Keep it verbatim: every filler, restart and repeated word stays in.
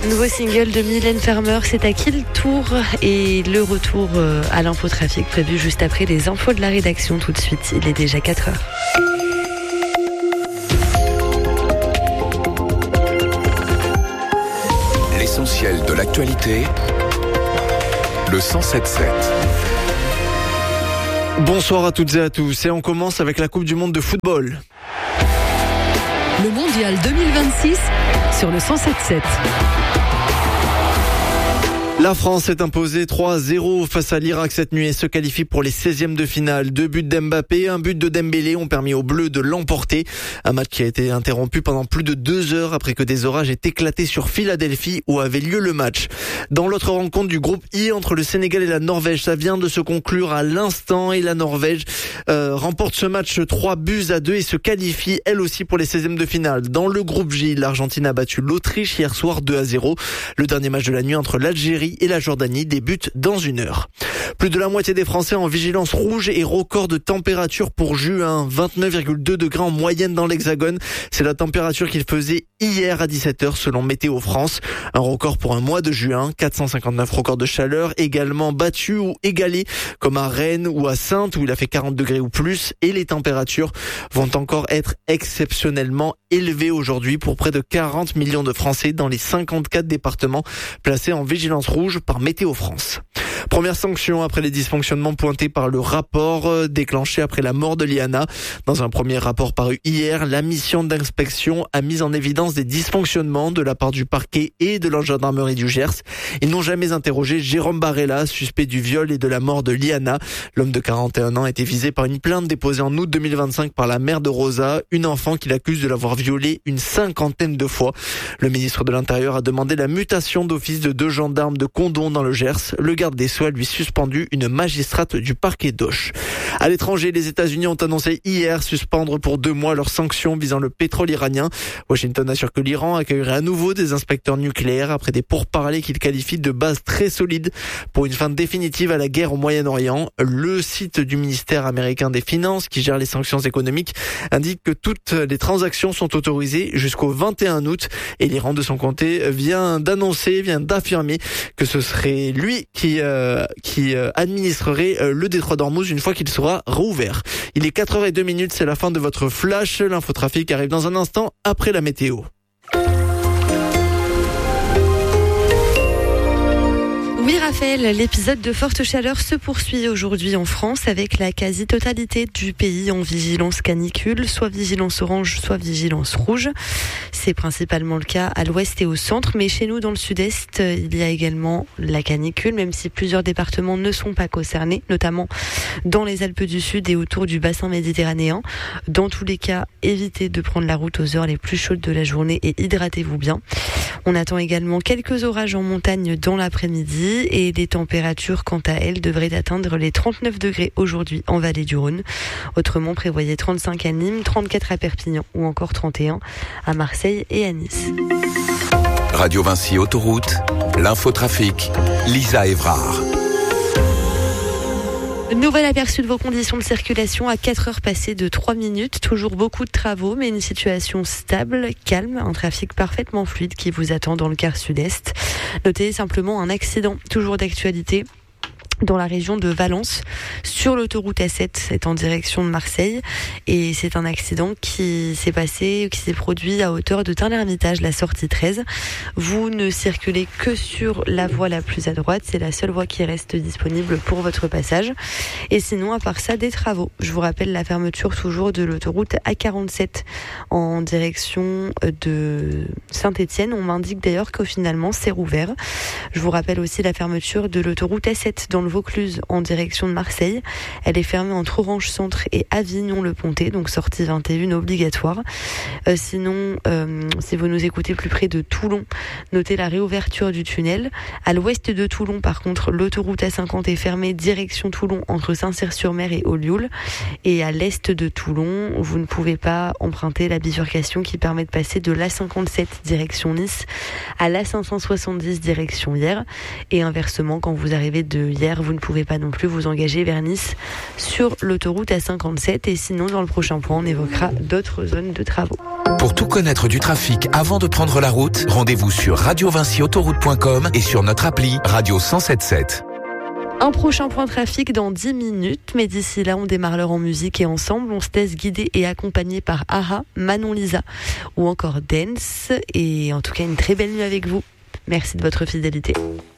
Nouveau single de Mylène Farmer, c'est à qui le tour? Et le retour à l'infotrafic prévu juste après les infos de la rédaction tout de suite. Il est déjà quatre heures. L'essentiel de l'actualité, le cent sept sept. Bonsoir à toutes et à tous, et on commence avec la Coupe du Monde de football. Le Mondial deux mille vingt-six sur le cent sept sept. La France s'est imposée trois à zéro face à l'Irak cette nuit et se qualifie pour les seizièmes de finale. Deux buts d'Mbappé, un but de Dembélé ont permis aux Bleus de l'emporter. Un match qui a été interrompu pendant plus de deux heures après que des orages aient éclaté sur Philadelphie où avait lieu le match. Dans l'autre rencontre du groupe I entre le Sénégal et la Norvège, ça vient de se conclure à l'instant et la Norvège euh, remporte ce match trois buts à deux et se qualifie elle aussi pour les seizièmes de finale. Dans le groupe J, l'Argentine a battu l'Autriche hier soir deux à zéro. Le dernier match de la nuit entre l'Algérie et la Jordanie débute dans une heure. Plus de la moitié des Français en vigilance rouge et record de température pour juin. vingt-neuf virgule deux degrés en moyenne dans l'Hexagone. C'est la température qu'il faisait hier à dix-sept heures selon Météo France. Un record pour un mois de juin. quatre cent cinquante-neuf records de chaleur également battus ou égalés comme à Rennes ou à Saintes où il a fait quarante degrés ou plus. Et les températures vont encore être exceptionnellement élevées aujourd'hui pour près de quarante millions de Français dans les cinquante-quatre départements placés en vigilance rouge par Météo France. Première sanction après les dysfonctionnements pointés par le rapport déclenché après la mort de Liana. Dans un premier rapport paru hier, la mission d'inspection a mis en évidence des dysfonctionnements de la part du parquet et de la gendarmerie du Gers. Ils n'ont jamais interrogé Jérôme Barella, suspect du viol et de la mort de Liana. L'homme de quarante et un ans a été visé par une plainte déposée en août deux mille vingt-cinq par la mère de Rosa, une enfant qu'il accuse de l'avoir violée une cinquantaine de fois. Le ministre de l'Intérieur a demandé la mutation d'office de deux gendarmes de Condom dans le Gers. Le garde des Sceaux a lui suspendu une magistrate du parquet d'Auch. À l'étranger, les États-Unis ont annoncé hier suspendre pour deux mois leurs sanctions visant le pétrole iranien. Washington assure que l'Iran accueillerait à nouveau des inspecteurs nucléaires après des pourparlers qu'il qualifie de base très solide pour une fin définitive à la guerre au Moyen-Orient. Le site du ministère américain des Finances, qui gère les sanctions économiques, indique que toutes les transactions sont autorisées jusqu'au vingt et un août et l'Iran de son côté vient d'annoncer, vient d'affirmer que ce serait lui qui euh, qui euh, administrerait euh, le détroit d'Ormuz une fois qu'il sera rouvert. Il est quatre heures zéro deux, c'est la fin de votre flash. L'infotrafic arrive dans un instant après la météo. Oui Raphaël, l'épisode de forte chaleur se poursuit aujourd'hui en France avec la quasi-totalité du pays en vigilance canicule, soit vigilance orange, soit vigilance rouge. C'est principalement le cas à l'ouest et au centre, mais chez nous dans le sud-est, il y a également la canicule, même si plusieurs départements ne sont pas concernés, notamment dans les Alpes du Sud et autour du bassin méditerranéen. Dans tous les cas, évitez de prendre la route aux heures les plus chaudes de la journée et hydratez-vous bien. On attend également quelques orages en montagne dans l'après-midi et les températures, quant à elles, devraient atteindre les trente-neuf degrés aujourd'hui en vallée du Rhône. Autrement, prévoyez trente-cinq à Nîmes, trente-quatre à Perpignan ou encore trente et un à Marseille et à Nice. Radio Vinci Autoroute, l'infotrafic, Lisa Évrard. Nouvel aperçu de vos conditions de circulation à quatre heures passées de trois minutes. Toujours beaucoup de travaux, mais une situation stable, calme, un trafic parfaitement fluide qui vous attend dans le quart sud-est. Notez simplement un accident, toujours d'actualité, dans la région de Valence, sur l'autoroute A sept, c'est en direction de Marseille, et c'est un accident qui s'est passé, qui s'est produit à hauteur de Tain-l'Hermitage, la sortie treize. Vous ne circulez que sur la voie la plus à droite, c'est la seule voie qui reste disponible pour votre passage. Et sinon, à part ça, des travaux. Je vous rappelle la fermeture toujours de l'autoroute A quarante-sept en direction de Saint-Étienne. On m'indique d'ailleurs qu'au finalement c'est rouvert. Je vous rappelle aussi la fermeture de l'autoroute A sept dans le Vaucluse en direction de Marseille. Elle est fermée entre Orange Centre et Avignon-le-Pontet, donc sortie vingt et une obligatoire. Euh, sinon, euh, si vous nous écoutez plus près de Toulon, notez la réouverture du tunnel. À l'ouest de Toulon, par contre, l'autoroute A cinquante est fermée direction Toulon entre Saint-Cyr-sur-Mer et Ollioules. Et à l'est de Toulon, vous ne pouvez pas emprunter la bifurcation qui permet de passer de l'A cinquante-sept direction Nice à l'A cinq cent soixante-dix direction Hyères. Et inversement, quand vous arrivez de Hyères, vous ne pouvez pas non plus vous engager vers Nice sur l'autoroute A cinquante-sept. Et sinon, dans le prochain point, on évoquera d'autres zones de travaux. Pour tout connaître du trafic avant de prendre la route, rendez-vous sur radio vinci autoroute point com et sur notre appli Radio cent sept sept. Un prochain point trafic dans dix minutes, mais d'ici là, on démarre l'heure en musique et ensemble, on se laisse guider et accompagner par Ara, Manon Lisa ou encore Dance. Et en tout cas, une très belle nuit avec vous. Merci de votre fidélité.